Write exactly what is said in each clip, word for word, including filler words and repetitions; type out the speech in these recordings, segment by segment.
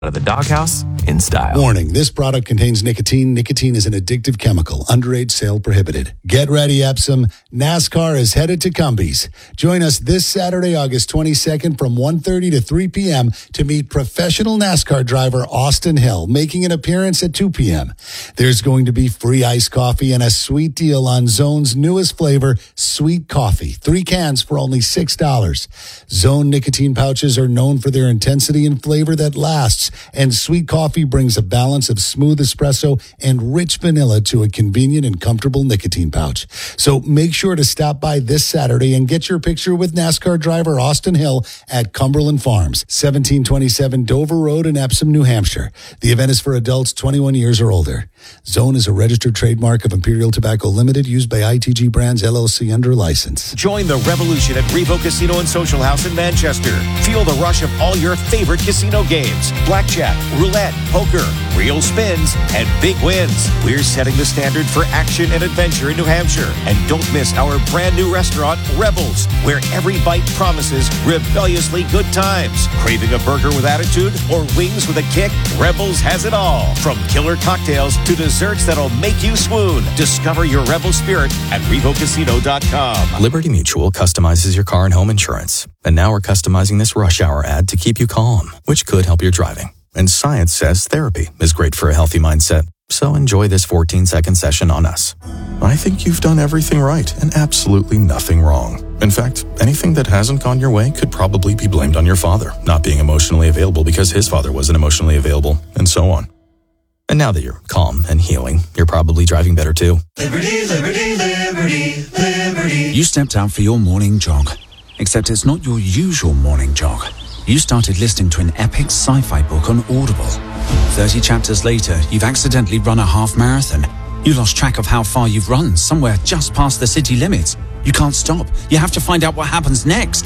of the doghouse in style. Warning, this product contains nicotine. Nicotine is an addictive chemical. Underage sale prohibited. Get ready, Epsom. NASCAR is headed to Cumbies. Join us this Saturday, August twenty-second from one thirty to three p.m. to meet professional NASCAR driver Austin Hill, making an appearance at two p.m. There's going to be free iced coffee and a sweet deal on Zone's newest flavor, Sweet Coffee. Three cans for only six dollars. Zone nicotine pouches are known for their intensity and flavor that lasts. And Sweet Coffee brings a balance of smooth espresso and rich vanilla to a convenient and comfortable nicotine pouch. So make sure to stop by this Saturday and get your picture with NASCAR driver Austin Hill at Cumberland Farms, seventeen twenty-seven Dover Road in Epsom, New Hampshire. The event is for adults twenty-one years or older. Zone is a registered trademark of Imperial Tobacco Limited, used by I T G Brands, L L C under license. Join the revolution at Revo Casino and Social House in Manchester. Feel the rush of all your favorite casino games. Blackjack, roulette, poker, real spins, and big wins. We're setting the standard for action and adventure in New Hampshire. And don't miss our brand new restaurant, Rebels, where every bite promises rebelliously good times. Craving a burger with attitude or wings with a kick? Rebels has it all. From killer cocktails to desserts that'll make you swoon. Discover your rebel spirit at revo casino dot com. Liberty Mutual customizes your car and home insurance. And now we're customizing this rush hour ad to keep you calm, which could help your driving. And science says therapy is great for a healthy mindset. So enjoy this fourteen-second session on us. I think you've done everything right and absolutely nothing wrong. In fact, anything that hasn't gone your way could probably be blamed on your father not being emotionally available because his father wasn't emotionally available, and so on. And now that you're calm and healing, you're probably driving better too. Liberty, liberty, liberty, liberty. You stepped out for your morning jog, except it's not your usual morning jog. You started listening to an epic sci-fi book on Audible. thirty chapters later, you've accidentally run a half marathon. You lost track of how far you've run, somewhere just past the city limits. You can't stop. You have to find out what happens next.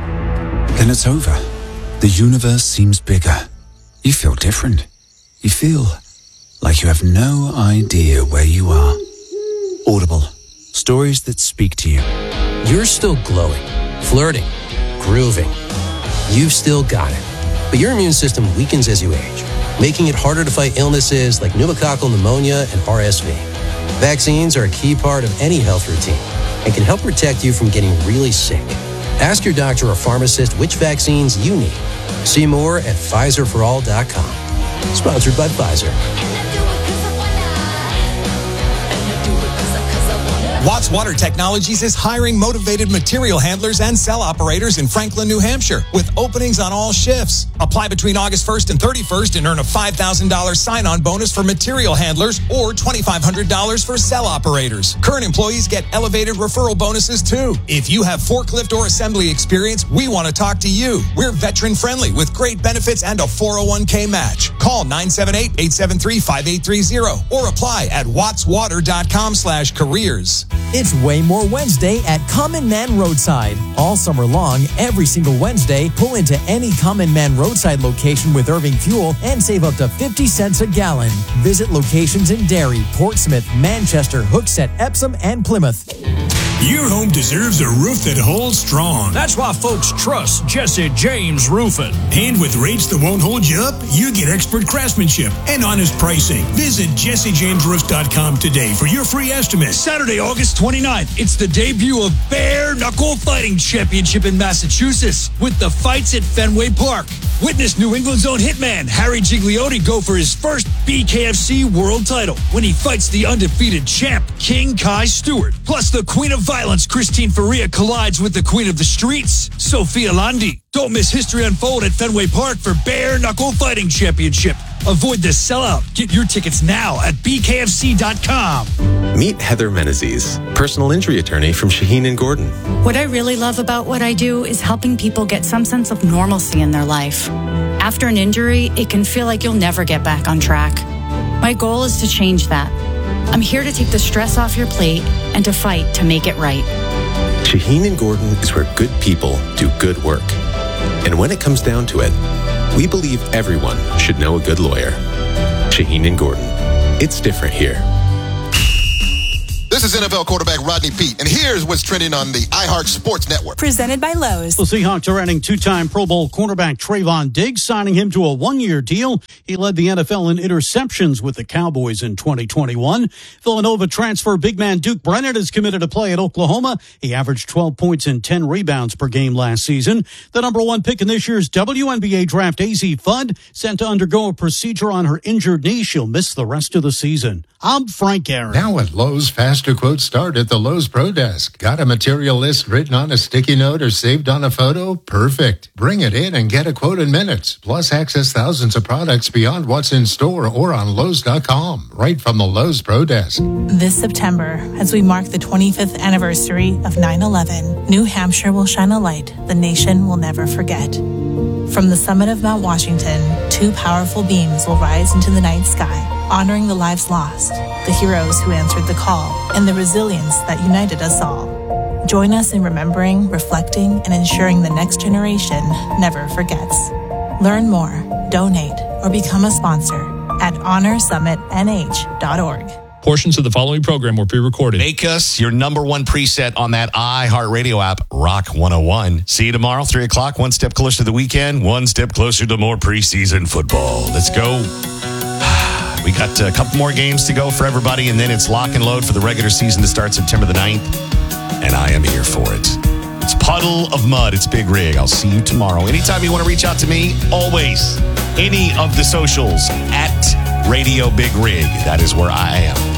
Then it's over. The universe seems bigger. You feel different. You feel like you have no idea where you are. Audible. Stories that speak to you. You're still glowing, flirting, grooving. You've still got it. But your immune system weakens as you age, making it harder to fight illnesses like pneumococcal pneumonia and R S V. Vaccines are a key part of any health routine and can help protect you from getting really sick. Ask your doctor or pharmacist which vaccines you need. See more at Pfizer for all dot com. Sponsored by Pfizer. Watts Water Technologies is hiring motivated material handlers and cell operators in Franklin, New Hampshire, with openings on all shifts. Apply between August first and thirty-first and earn a five thousand dollars sign-on bonus for material handlers or twenty-five hundred dollars for cell operators. Current employees get elevated referral bonuses too. If you have forklift or assembly experience, we want to talk to you. We're veteran friendly with great benefits and a four oh one k match. Call nine seven eight, eight seven three, five eight three zero or apply at wattswater dot com slash careers. It's Way More Wednesday at Common Man Roadside. All summer long, every single Wednesday, pull into any Common Man Roadside location with Irving Fuel and save up to fifty cents a gallon. Visit locations in Derry, Portsmouth, Manchester, Hooksett, Epsom, and Plymouth. Your home deserves a roof that holds strong. That's why folks trust Jesse James Roofing. And with rates that won't hold you up, you get expert craftsmanship and honest pricing. Visit jesse james roofs dot com today for your free estimate. Saturday, August twenty-ninth, it's the debut of Bare Knuckle Fighting Championship in Massachusetts with the fights at Fenway Park. Witness New England's own hitman Harry Gigliotti go for his first B K F C world title when he fights the undefeated champ King Kai Stewart. Plus the Queen of Violence Christine Faria collides with the Queen of the Streets Sophia Landi. Don't miss history unfold at Fenway Park for Bare Knuckle Fighting Championship. Avoid the sellout. Get your tickets now at b k f c dot com. Meet Heather Menezes, personal injury attorney from Shaheen and Gordon. What I really love about what I do is helping people get some sense of normalcy in their life. After an injury, it can feel like you'll never get back on track. My goal is to change that. I'm here to take the stress off your plate and to fight to make it right. Shaheen and Gordon is where good people do good work. And when it comes down to it, we believe everyone should know a good lawyer. Shaheen and Gordon. It's different here. This is N F L quarterback Rodney Peete, and here's what's trending on the iHeart Sports Network. Presented by Lowe's. The Seahawks are adding two-time Pro Bowl cornerback Trayvon Diggs, signing him to a one-year deal. He led the N F L in interceptions with the Cowboys in twenty twenty-one. Villanova transfer big man Duke Brennan is committed to play at Oklahoma. He averaged twelve points and ten rebounds per game last season. The number one pick in this year's W N B A draft, Azzi Fudd, sent to undergo a procedure on her injured knee. She'll miss the rest of the season. I'm Frank Aaron. Now at Lowe's, faster quotes start at the Lowe's Pro Desk. Got a material list written on a sticky note or saved on a photo? Perfect. Bring it in and get a quote in minutes. Plus, access thousands of products beyond what's in store or on Lowe's dot com. Right from the Lowe's Pro Desk. This September, as we mark the twenty-fifth anniversary of nine eleven, New Hampshire will shine a light the nation will never forget. From the summit of Mount Washington, two powerful beams will rise into the night sky, honoring the lives lost, the heroes who answered the call, and the resilience that united us all. Join us in remembering, reflecting, and ensuring the next generation never forgets. Learn more, donate, or become a sponsor at honor summit N H dot org. Portions of the following program were pre-recorded. Make us your number one preset on that iHeartRadio app, Rock one oh one. See you tomorrow, three o'clock, one step closer to the weekend, one step closer to more preseason football. Let's go. We got a couple more games to go for everybody, and then it's lock and load for the regular season to start September the ninth, and I am here for it. It's Puddle of Mud. It's Big Rig. I'll see you tomorrow. Anytime you want to reach out to me, always, any of the socials, at Radio Big Rig. That is where I am.